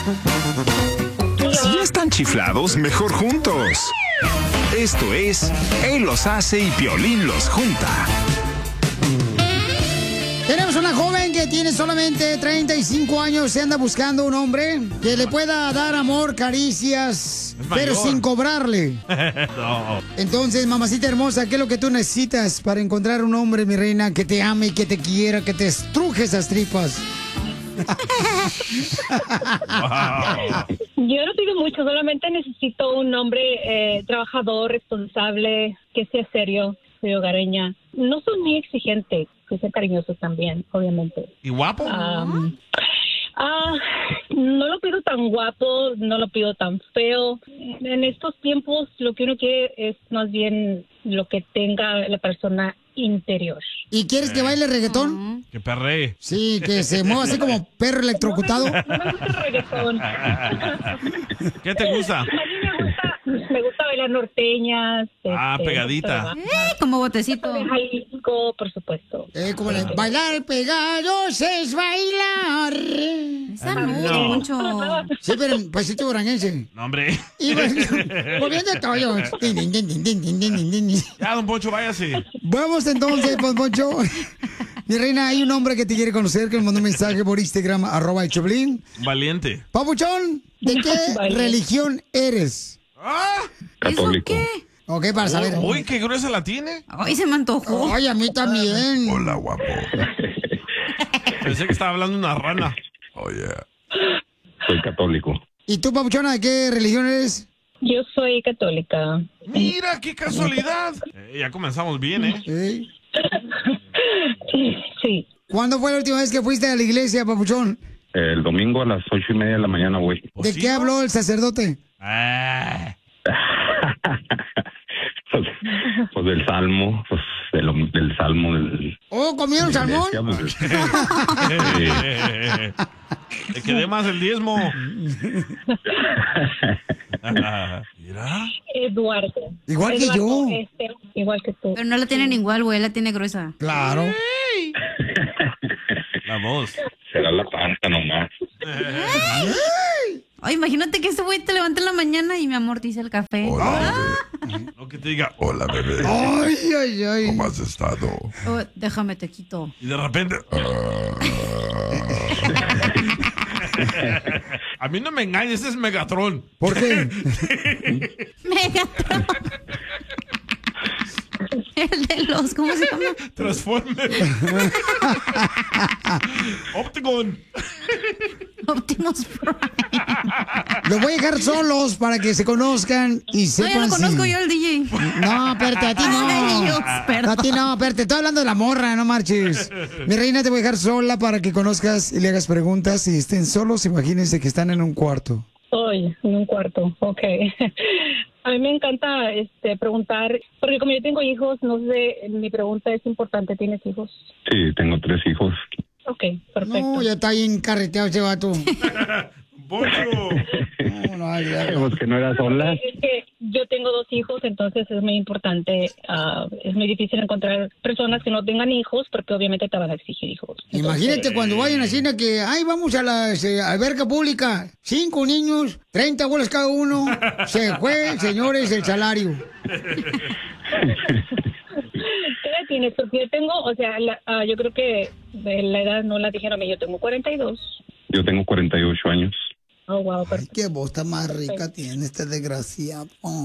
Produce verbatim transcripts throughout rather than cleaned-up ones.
Si ya están chiflados, mejor juntos. Esto es Él los hace y Piolín los junta. Tenemos una joven que tiene solamente treinta y cinco años. Se anda buscando un hombre que le pueda dar amor, caricias, pero sin cobrarle. No. Entonces, mamacita hermosa, ¿qué es lo que tú necesitas para encontrar un hombre, mi reina, que te ame y que te quiera, que te estruje esas tripas? Yo no pido mucho, solamente necesito un hombre eh, trabajador, responsable, que sea serio, soy hogareña. No soy muy exigente, que sea cariñoso también, obviamente. ¿Y guapo? Um, ah, no lo pido tan guapo, no lo pido tan feo. En estos tiempos lo que uno quiere es más bien lo que tenga la persona interior. ¿Y quieres que baile reggaetón? Que perree. Sí, que se mueva así como perro electrocutado. No me, no me gusta el reggaetón. ¿Qué te gusta? A mí me gusta, me gusta bailar norteñas. Ah, este, pegadita. Eh, como botecito. De Jalisco, por supuesto. Eh, como le, bailar pegados es bailar. Esa no, no. mucho. Sí, pero en pasito duranguense. No, hombre. Y moviendo todo. Ya, don Poncho, váyase. Vamos entonces, Don Poncho. Mi reina, hay un hombre que te quiere conocer que me mandó un mensaje por Instagram, arroba el Choplin. Valiente. Papuchón, ¿de qué Vale. religión eres? Ah, ¿Eso qué? Ok, para saber. Uy, qué gruesa la tiene. Ay, se me antojó. Ay, a mí también. Hola, guapo. Pensé que estaba hablando una rana. Oye, soy católico. ¿Y tú, Papuchona, de qué religión eres? Yo soy católica. Mira, qué casualidad. Eh, ya comenzamos bien, ¿eh? ¿Eh? Sí. ¿Cuándo fue la última vez que fuiste a la iglesia, Papuchón? El domingo a las ocho y media de la mañana, güey. ¿De qué habló el sacerdote? Ah, pues, pues del salmo, pues del, del salmo del... ¿Oh, comieron salmón? Pues, te quedé más el diezmo. Mira. Eduardo. Igual que Eduardo, yo. este, igual que tú. Pero no la tienen igual, güey, la tiene gruesa. Claro. La voz. será la panza nomás. Ay, imagínate que ese güey te levanta en la mañana y me amortiza el café. Hola, No que te diga, Hola, bebé. Ay, ay, ay. ¿Cómo has estado? Oh, déjame, te quito. y de repente. A mí no me engañes, ese es Megatron. ¿Por qué? Megatron. El de los, ¿cómo se llama? Transformer. Opticon. Optimus Prime. Los voy a dejar solos para que se conozcan y No, sepan ya lo conozco si... yo, el D J. No, espérate, a ti no. Ay, yo, perdón. A ti no, espérate, estoy hablando de la morra, no marches. Mi reina, te voy a dejar sola para que conozcas y le hagas preguntas. Si estén solos, imagínense que están en un cuarto. Hoy, en un cuarto, ok. A mí me encanta este, preguntar, porque como yo tengo hijos, no sé, mi pregunta es importante, ¿tienes hijos? Sí, tengo tres hijos. Ok, perfecto. No, ya está bien carreteado ese vato. Poncho. No, no, ya, ya. Pues que no era sola. Es que yo tengo dos hijos, entonces es muy importante, uh, es muy difícil encontrar personas que no tengan hijos, porque obviamente te van a exigir hijos. Imagínate cuando vayan a cine que, ay, vamos a la eh, alberca pública, cinco niños, treinta bolas cada uno, se fue, señores, el salario. ¿Qué edad tienes? Porque yo tengo, o sea, la, uh, yo creo que de la edad no la dijeron, yo tengo cuarenta y dos. Yo tengo cuarenta y ocho años. Oh, wow, Ay, perfecto. qué voz tan más rica tiene este desgraciado.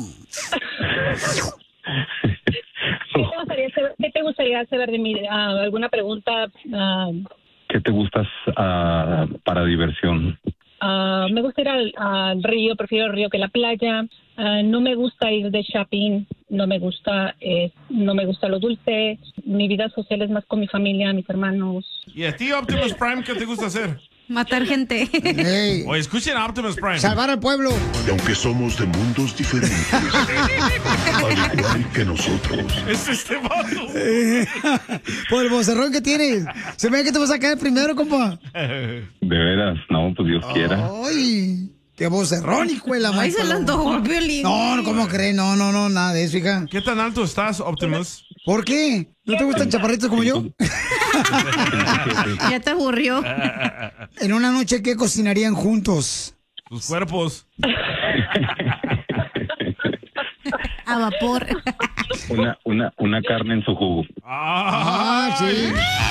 ¿Qué te gustaría saber, qué te gustaría saber de mí? Uh, ¿Alguna pregunta? Uh, ¿Qué te gustas ah, para diversión? Uh, me gusta ir al, al río, prefiero el río que la playa. Uh, no me gusta ir de shopping, no me gusta, eh, no me gusta lo dulce. Mi vida social es más con mi familia, mis hermanos. ¿Y a ti, Optimus Prime, qué te gusta hacer? Matar gente. Hey, O escuchen a Optimus Prime. salvar al pueblo. Y aunque somos de mundos diferentes, al igual que nosotros, Es este vato. Por el vocerrón que tienes. Se ve que te vas a caer primero, compa. De veras, no, pues Dios quiera. Ay, qué vocerrón, hijo de la Ay, madre. se le antojó el violín. No, no, ¿cómo crees? No, no, no, nada de eso, hija. ¿Qué tan alto estás, Optimus? ¿Por qué? ¿No te gustan chaparritos como yo? Ya te aburrió. En una noche, ¿qué cocinarían juntos? Sus cuerpos. A vapor. Una, una, una carne en su jugo. Ah, sí.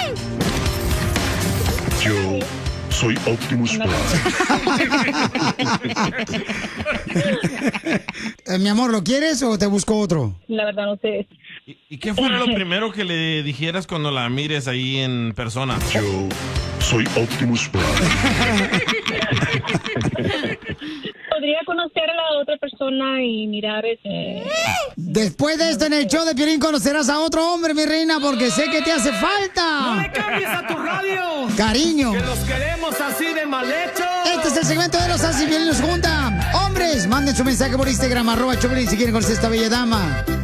Yo soy Optimus Prime. Eh, mi amor, ¿lo quieres o te busco otro? La verdad no sé. ¿Y, y qué fuera lo primero que le dijeras cuando la mires ahí en persona? Yo soy Optimus Prime. Podría conocer a la otra persona y mirar ese... Después de esto en el show de Piolín conocerás a otro hombre, mi reina, porque sé que te hace falta. ¡No le cambies a tu radio! Cariño. ¡Que los queremos así de mal hechos! Este es el segmento de Los Hace y Piolín los junta. Hombres, manden su mensaje por Instagram, arroba Choplin, si quieren conocer a esta bella dama.